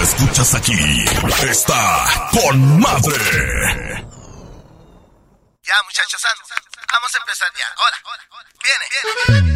lo escuchas aquí. Está con madre. Ya, muchachos, vamos a empezar ya. Ahora, viene.